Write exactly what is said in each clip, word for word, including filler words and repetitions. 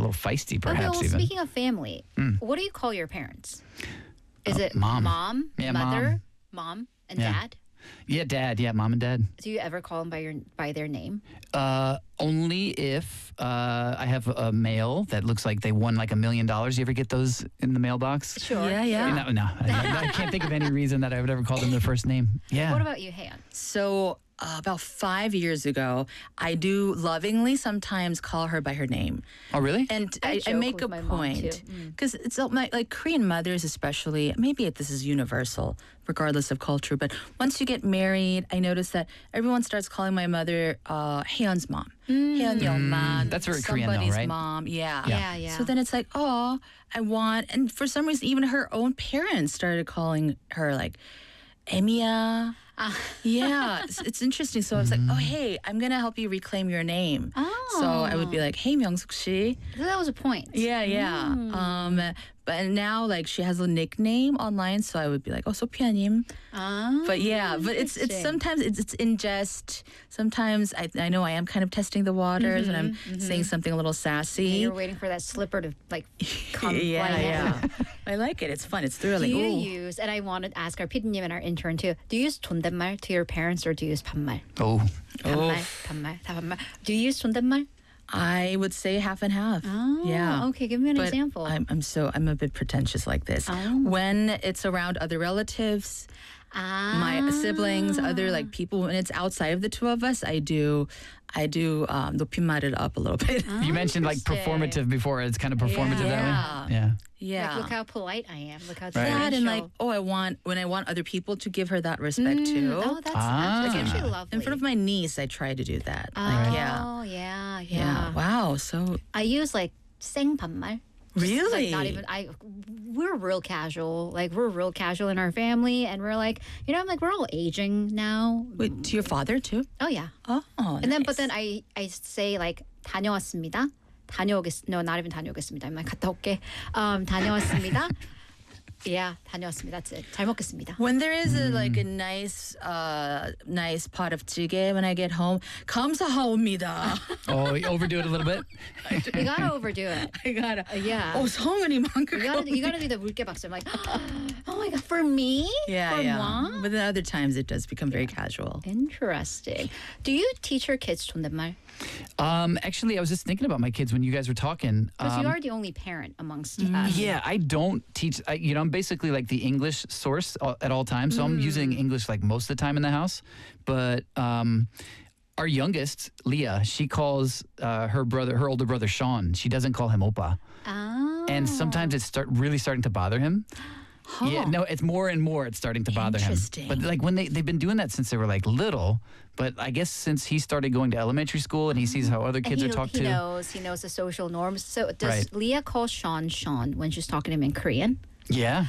little feisty, Okay, perhaps. well, even. speaking of family, Mm. what do you call your parents? Is Uh, it mom. mom, Yeah, mother, mom, and Yeah. dad? Yeah, dad. Yeah, mom and dad. Do you ever call them by your by their name? Uh, only if uh, I have a mail that looks like they won like a million dollars. You ever get those in the mailbox? Sure. Yeah, yeah. No, no. I, I can't think of any reason that I would ever call them their first name. Yeah. What about you, Han? So uh, about five years ago, I do lovingly sometimes call her by her name. Oh, really? And I I, I joke make with a my mom, point too. Mm. because it's all my, like Korean mothers, especially. Maybe it, this is universal, regardless of culture. But once you get married, I notice that everyone starts calling my mother uh, Haeyeon's mom. Haeyeon Yongman. Mm, that's very Korean though, somebody's right? mom. Yeah. Yeah, yeah. So then it's like, oh, I want, and for some reason, even her own parents started calling her like Emiya. Ah. Yeah, it's, it's interesting. So I was like, oh, hey, I'm gonna help you reclaim your name. So I would be like, hey, Myeong-suk shi. So that was a point. Yeah, yeah. Mm. Um, but now like she has a nickname online, so I would be like, oh, Sophia-님. Ah, But yeah, but it's it's interesting. sometimes it's, it's in jest. Sometimes I I know I am kind of testing the waters and I'm saying something a little And sassy. you're waiting for that slipper to like come yeah, flying yeah. out. I like it. It's fun. It's Do thrilling. you Ooh. use, and I wanted to ask our 피디님 and our intern too, do you use 존댓말 to your parents or do you use 반말? Oh. 반말, Oh. 반말, 다 반말. Do you use 존댓말? I would say half and half. Oh, yeah. okay. Give me an But example. I'm, I'm so I'm a bit pretentious like this. Oh. When it's around other relatives, ah. my siblings, other like people, when it's outside of the two of us, I do, I do um, 높임말을 up a little bit. You mentioned like interesting. performative before. It's kind of performative that way. Yeah. yeah. Like, look how polite I am. Look how Right. that and like, social. oh, I want when I want other people to give her that respect too. Oh, that's, Ah. that's actually lovely. In front of my niece, I try to do that. Oh, Like, yeah, yeah, yeah. yeah. Wow. So I use like 생반말. Just, really, Like not even I we're real casual. Like we're real casual in our family and we're like, you know, I'm like we're all aging now. Wait, to your father too? Oh yeah. Oh, And then but nice. then I I say like 다녀왔습니다. 다녀오겠 no not even 다녀오겠습니다. I'm like 갔다 올게. Um 다녀왔습니다. Yeah, 다녀왔습니다. That's it. 잘 먹겠습니다. When there is a, like a nice, uh, nice pot of jjigae when I get home, 감사합니다. Oh, you overdo it a little bit. You gotta overdo it. I gotta. Yeah. Oh, 성은이만큼. You gotta you gotta do the 물개 박수. I'm like, oh my god, for me? Yeah, for yeah. moi? But then other times it does become very casual. Interesting. Do you teach your kids 존댓말? Um, actually, I was just thinking about my kids when you guys were talking. Because Um, you are the only parent amongst us. Yeah, I don't teach. I, you know, I'm basically like the English source all, at all times, so I'm using English like most of the time in the house. But um, our youngest, Leah, she calls uh, her brother, her older brother, Sean. She doesn't call him Opa, Oh. and sometimes it's start really starting to bother him. Yeah, no, it's more and more it's starting to bother him. Interesting. But like when they they've been doing that since they were like little. But I guess since he started going to elementary school and he sees how other And kids he, are talked he to. knows he knows the social norms. So does Right. Leah call Sean Sean when she's talking to him in Korean? Yeah.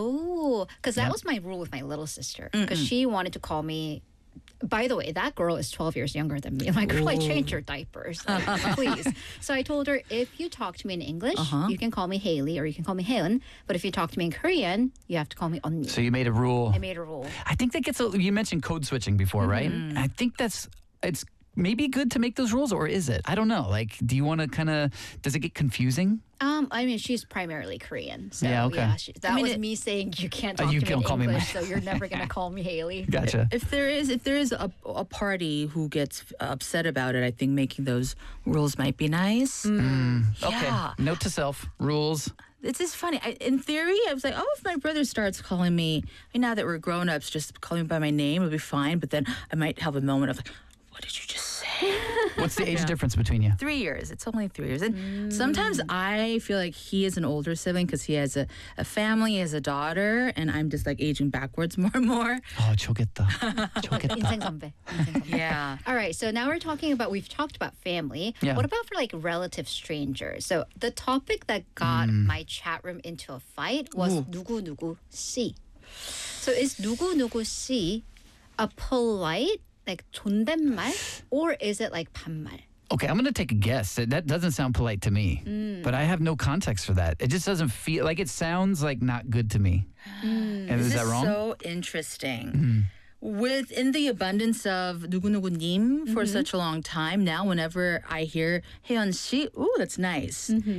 Oh, because that Yeah. was my rule with my little sister. Because she wanted to call me. By the way, that girl is twelve years younger than me. I'm like, girl, I changed her diapers. Like, please. So I told her, if you talk to me in English, Uh-huh. you can call me Haley or you can call me Haeun. But if you talk to me in Korean, you have to call me 언니. So you made a rule. I made a rule. I think that gets a, you mentioned code switching before, right? I think that's it's maybe good to make those rules, or is it? I don't know. Like, do you want to kind of? Does it get confusing? Um, I mean, she's primarily Korean. So, Yeah, okay. she, that mean, was it- me saying you can't Oh, talk you to me can't in call me English, my- so you're never gonna call me Haley. Gotcha. If there is, if there is a, a party who gets upset about it, I think making those rules might be nice. Okay. Yeah. Note to self: rules. It's just funny. I, in theory, I was like, oh, if my brother starts calling me, I mean, now that we're grown ups, just calling me by my name would be fine. But then I might have a moment of like, what did you just say? What's the age difference between you? Three years. It's only three years. And sometimes I feel like he is an older sibling because he has a, a family, he has a daughter, and I'm just like aging backwards more and more. Oh, 좋겠다. 좋겠다. 인생 선배. 인생 선배. Yeah. All right, so now we're talking about, we've talked about family. Yeah. What about for like relative strangers? So the topic that got my chat room into a fight was 누구 누구 씨. So is 누구 누구 씨 a polite like 존댓말 or is it like 반말? Okay, I'm going to take a guess. That that doesn't sound polite to me, but I have no context for that. It just doesn't feel like it sounds like not good to me. And is This that is wrong? so interesting. Within the abundance of 누구누구님 for such a long time, now whenever I hear 혜연 씨, ooh, that's nice.